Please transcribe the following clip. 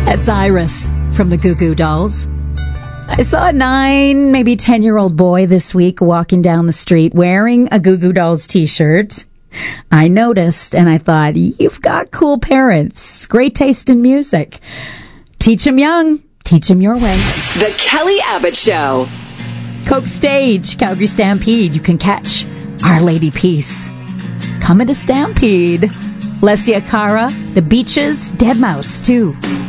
That's Iris from the Goo Goo Dolls. I saw a 9, maybe 10-year-old boy this week walking down the street wearing a Goo Goo Dolls t-shirt. I noticed, and I thought, you've got cool parents, great taste in music. Teach 'em young, teach 'em your way. The Kelly Abbott Show. Coke Stage, Calgary Stampede. You can catch Our Lady Peace. Coming to Stampede. Lesia Cara, The Beaches, Dead Mouse, too.